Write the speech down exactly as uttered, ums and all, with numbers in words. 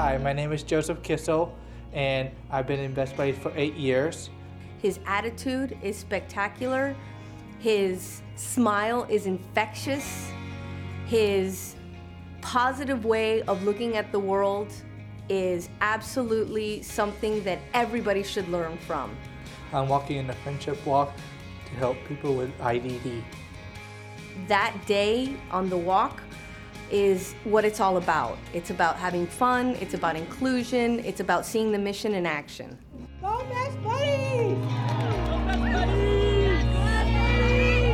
Hi, my name is Joseph Kissel, and I've been in Best Buddies for eight years. His attitude is spectacular. His smile is infectious. His positive way of looking at the world is absolutely something that everybody should learn from. I'm walking in the Friendship Walk to help people with I D D. That day on the walk is what it's all about. It's about having fun, it's about inclusion, it's about seeing the mission in action. Go Best Buddies!